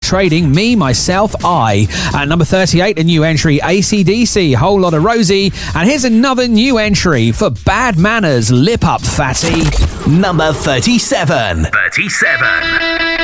Trading, Me, Myself, I. At number 38, a new entry, AC/DC, Whole Lot of Rosie. And here's another new entry for Bad Manners, Lip Up Fatty. Number 37.